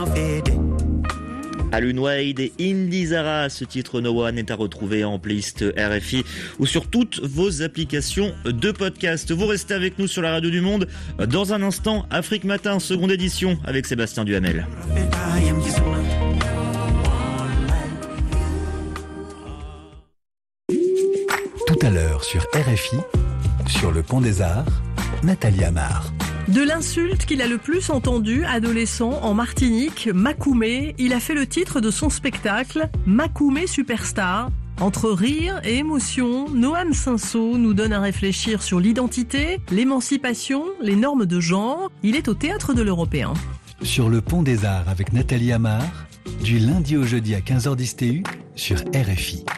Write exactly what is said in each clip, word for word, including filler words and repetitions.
Alun Wade et Indy Zara, ce titre No One est à retrouver en playlist R F I ou sur toutes vos applications de podcast. Vous restez avec nous sur la radio du monde. Dans un instant, Afrique Matin, seconde édition avec Sébastien Duhamel. Tout à l'heure sur R F I, sur le Pont des Arts, Nathalie Amar. De l'insulte qu'il a le plus entendue, adolescent, en Martinique, Makoumé, il a fait le titre de son spectacle, Makoumé Superstar. Entre rire et émotion, Noam Cinceau nous donne à réfléchir sur l'identité, l'émancipation, les normes de genre. Il est au Théâtre de l'Européen. Sur le Pont des Arts avec Nathalie Amar, du lundi au jeudi à quinze heures dix T U sur R F I.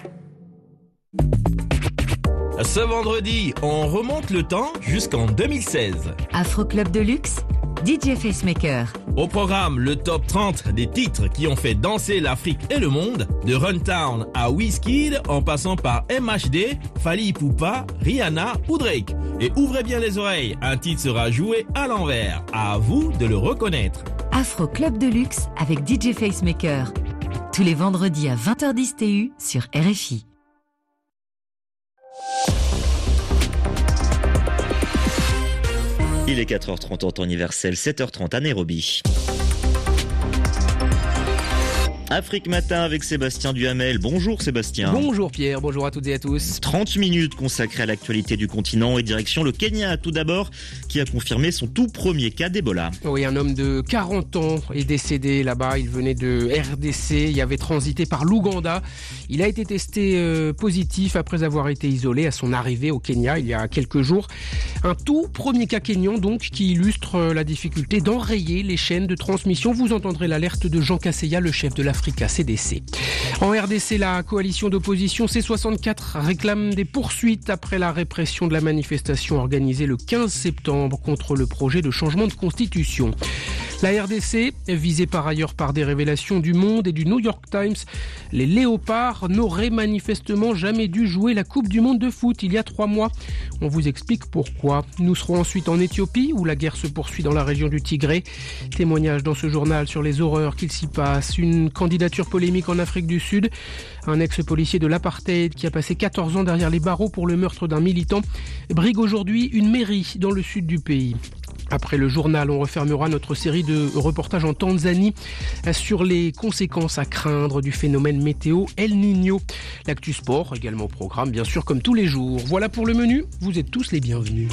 Ce vendredi, on remonte le temps jusqu'en deux mille seize. Afro Club de luxe, D J Facemaker. Au programme, le top trente des titres qui ont fait danser l'Afrique et le monde, de Runtown à Wizkid, en passant par M H D, Fally Ipupa, Rihanna ou Drake. Et ouvrez bien les oreilles, un titre sera joué à l'envers. À vous de le reconnaître. Afro Club de luxe avec D J Facemaker. Tous les vendredis à vingt heures dix T U sur R F I. Il est quatre heures trente en temps universel, sept heures trente à Nairobi. Afrique Matin avec Sébastien Duhamel. Bonjour Sébastien. Bonjour Pierre, bonjour à toutes et à tous. trente minutes consacrées à l'actualité du continent et direction le Kenya tout d'abord, qui a confirmé son tout premier cas d'Ebola. Oui, un homme de quarante ans est décédé là-bas. Il venait de R D C, il avait transité par l'Ouganda. Il a été testé euh, positif après avoir été isolé à son arrivée au Kenya il y a quelques jours. Un tout premier cas kényan donc qui illustre euh, la difficulté d'enrayer les chaînes de transmission. Vous entendrez l'alerte de Jean Kaseya, le chef de l'Africa C D C. En R D C, la coalition d'opposition C soixante-quatre réclame des poursuites après la répression de la manifestation organisée le quinze septembre contre le projet de changement de constitution. La R D C, visée par ailleurs par des révélations du Monde et du New York Times, les Léopards n'auraient manifestement jamais dû jouer la Coupe du Monde de foot il y a trois mois. On vous explique pourquoi. Nous serons ensuite en Éthiopie, où la guerre se poursuit dans la région du Tigré. Témoignage dans ce journal sur les horreurs qu'il s'y passe. Une candidature polémique en Afrique du Sud. Un ex-policier de l'apartheid qui a passé quatorze ans derrière les barreaux pour le meurtre d'un militant brigue aujourd'hui une mairie dans le sud du pays. Après le journal, on refermera notre série de reportages en Tanzanie sur les conséquences à craindre du phénomène météo El Niño. L'actu sport également au programme, bien sûr, comme tous les jours. Voilà pour le menu, vous êtes tous les bienvenus.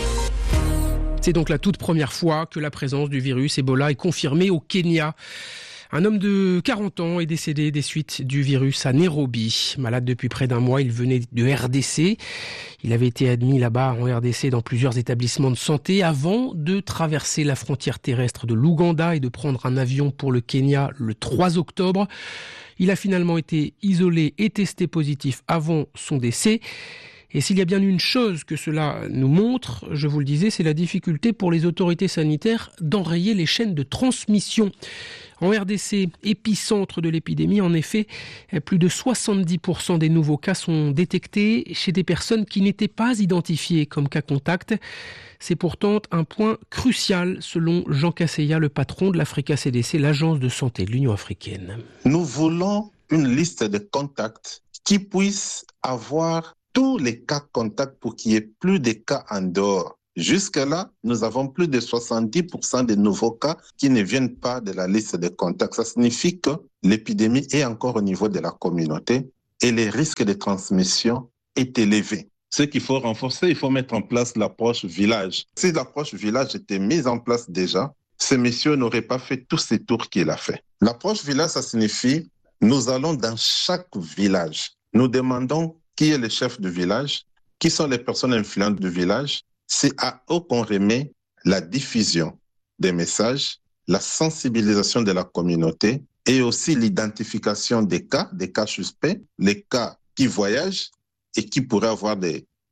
C'est donc la toute première fois que la présence du virus Ebola est confirmée au Kenya. Un homme de quarante ans est décédé des suites du virus à Nairobi. Malade depuis près d'un mois, il venait de R D C. Il avait été admis là-bas en R D C dans plusieurs établissements de santé avant de traverser la frontière terrestre de l'Ouganda et de prendre un avion pour le Kenya le trois octobre. Il a finalement été isolé et testé positif avant son décès. Et s'il y a bien une chose que cela nous montre, je vous le disais, c'est la difficulté pour les autorités sanitaires d'enrayer les chaînes de transmission. En R D C, épicentre de l'épidémie, en effet, plus de soixante-dix pour cent des nouveaux cas sont détectés chez des personnes qui n'étaient pas identifiées comme cas contact. C'est pourtant un point crucial, selon Jean Kaseya, le patron de l'Africa C D C, l'agence de santé de l'Union africaine. Nous voulons une liste de contacts qui puisse avoir tous les cas contacts pour qu'il n'y ait plus de cas en dehors. Jusque-là, nous avons plus de soixante-dix pour cent des nouveaux cas qui ne viennent pas de la liste de contacts. Ça signifie que l'épidémie est encore au niveau de la communauté et le risque de transmission est élevé. Ce qu'il faut renforcer, il faut mettre en place l'approche village. Si l'approche village était mise en place déjà, ce monsieur n'aurait pas fait tous ces tours qu'il a fait. L'approche village, ça signifie nous allons dans chaque village. Nous demandons qui est le chef du village, qui sont les personnes influentes du village. C'est à eux qu'on remet la diffusion des messages, la sensibilisation de la communauté et aussi l'identification des cas, des cas suspects, les cas qui voyagent et qui pourraient avoir des,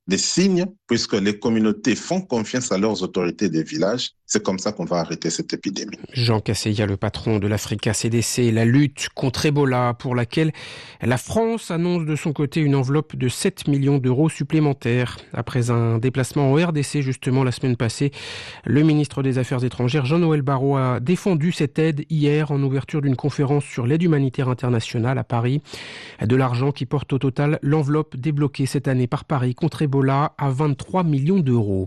des signes, puisque les communautés font confiance à leurs autorités des villages. C'est comme ça qu'on va arrêter cette épidémie. Jean Casseya, le patron de l'Africa C D C, la lutte contre Ebola, pour laquelle la France annonce de son côté une enveloppe de sept millions d'euros supplémentaires. Après un déplacement au R D C justement la semaine passée, le ministre des Affaires étrangères, Jean-Noël Barrot, a défendu cette aide hier en ouverture d'une conférence sur l'aide humanitaire internationale à Paris. De l'argent qui porte au total l'enveloppe débloquée cette année par Paris contre Ebola à vingt-trois millions d'euros.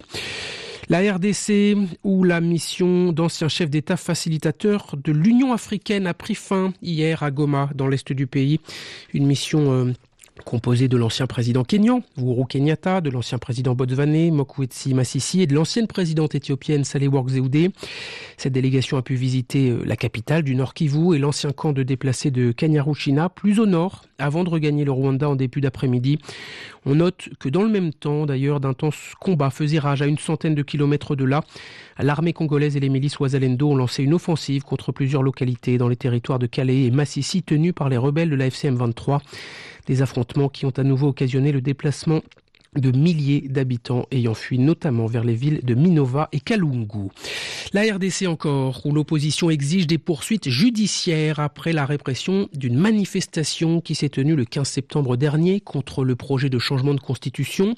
La R D C, où la mission d'ancien chef d'État facilitateur de l'Union africaine a pris fin hier à Goma, dans l'est du pays. Une mission euh, composée de l'ancien président kényan, Uhuru Kenyatta, de l'ancien président botswanais, Mokwetsi Masisi, et de l'ancienne présidente éthiopienne, Sahle-Work Zewde. Cette délégation a pu visiter la capitale du Nord Kivu et l'ancien camp de déplacés de Kanyaruchiina, plus au nord, avant de regagner le Rwanda en début d'après-midi. On note que dans le même temps, d'ailleurs, d'intenses combats faisaient rage à une centaine de kilomètres de là. L'armée congolaise et les milices Wazalendo ont lancé une offensive contre plusieurs localités dans les territoires de Calais et Massissi, tenus par les rebelles de la F C M vingt-trois. Des affrontements qui ont à nouveau occasionné le déplacement de milliers d'habitants ayant fui notamment vers les villes de Minova et Kalungu. La R D C encore, où l'opposition exige des poursuites judiciaires après la répression d'une manifestation qui s'est tenue le quinze septembre dernier contre le projet de changement de constitution.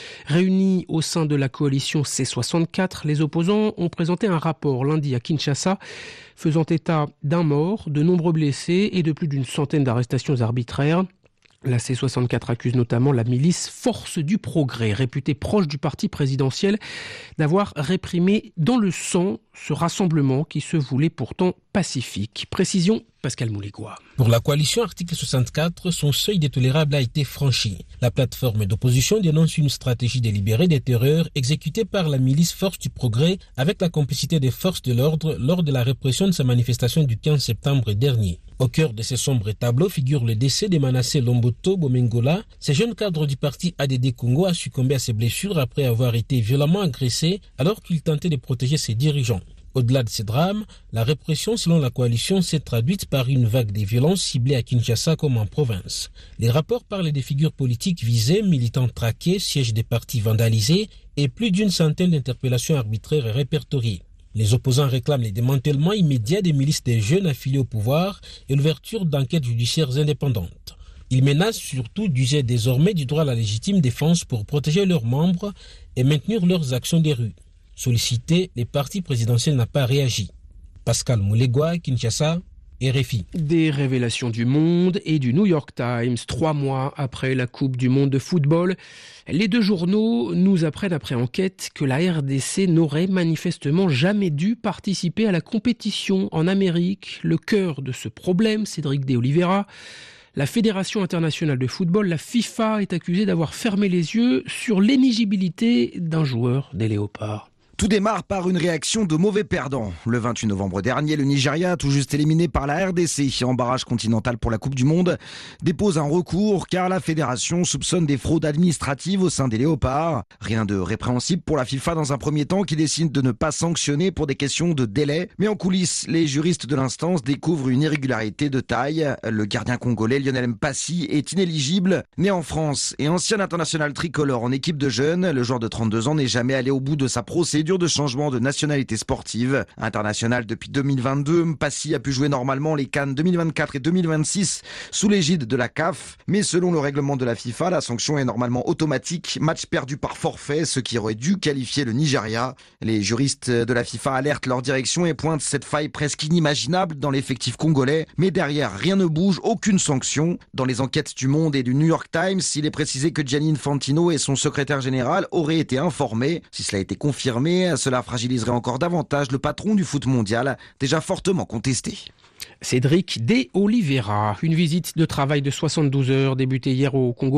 Réunis au sein de la coalition C soixante-quatre, les opposants ont présenté un rapport lundi à Kinshasa faisant état d'un mort, de nombreux blessés et de plus d'une centaine d'arrestations arbitraires. La C soixante-quatre accuse notamment la milice Force du Progrès, réputée proche du parti présidentiel, d'avoir réprimé dans le sang ce rassemblement qui se voulait pourtant pacifique. Précision, Pascal Mouligua. Pour la coalition article soixante-quatre, son seuil de tolérable a été franchi. La plateforme d'opposition dénonce une stratégie délibérée des terreurs exécutée par la milice Force du Progrès avec la complicité des forces de l'ordre lors de la répression de sa manifestation du quinze septembre dernier. Au cœur de ces sombres tableaux figure le décès de Manasseh Lomboto Bomengola. Ce jeune cadre du parti A D D Congo a succombé à ses blessures après avoir été violemment agressé alors qu'il tentait de protéger ses dirigeants. Au-delà de ces drames, la répression selon la coalition s'est traduite par une vague de violences ciblées à Kinshasa comme en province. Les rapports parlent des figures politiques visées, militants traqués, sièges des partis vandalisés et plus d'une centaine d'interpellations arbitraires répertoriées. Les opposants réclament le démantèlement immédiat des milices des jeunes affiliés au pouvoir et l'ouverture d'enquêtes judiciaires indépendantes. Ils menacent surtout d'user désormais du droit à la légitime défense pour protéger leurs membres et maintenir leurs actions des rues. Sollicité, le parti présidentiel n'a pas réagi. Pascal Mouligua, Kinshasa, R F I. Des révélations du Monde et du New York Times, trois mois après la Coupe du Monde de football. Les deux journaux nous apprennent après enquête que la R D C n'aurait manifestement jamais dû participer à la compétition en Amérique. Le cœur de ce problème, Cédric de Oliveira, la Fédération internationale de football, la FIFA, est accusée d'avoir fermé les yeux sur l'éligibilité d'un joueur des Léopards. Tout démarre par une réaction de mauvais perdants. Le vingt-huit novembre dernier, le Nigeria, tout juste éliminé par la R D C en barrage continental pour la Coupe du Monde, dépose un recours car la fédération soupçonne des fraudes administratives au sein des Léopards. Rien de répréhensible pour la FIFA dans un premier temps qui décide de ne pas sanctionner pour des questions de délai. Mais en coulisses, les juristes de l'instance découvrent une irrégularité de taille. Le gardien congolais Lionel Mpassi est inéligible. Né en France et ancien international tricolore en équipe de jeunes, le joueur de trente-deux ans n'est jamais allé au bout de sa procédure de changement de nationalité sportive. International depuis deux mille vingt-deux, Mpassi a pu jouer normalement les CAN deux mille vingt-quatre et deux mille vingt-six sous l'égide de la C A F, mais selon le règlement de la FIFA, la sanction est normalement automatique, match perdu par forfait, ce qui aurait dû qualifier le Nigeria. Les juristes de la FIFA alertent leur direction et pointent cette faille presque inimaginable dans l'effectif congolais, mais derrière rien ne bouge, aucune sanction. Dans les enquêtes du Monde et du New York Times, il est précisé que Gianni Infantino et son secrétaire général auraient été informés. Si cela a été confirmé, cela fragiliserait encore davantage le patron du foot mondial, déjà fortement contesté. Cédric de Oliveira, une visite de travail de soixante-douze heures débutée hier au Congo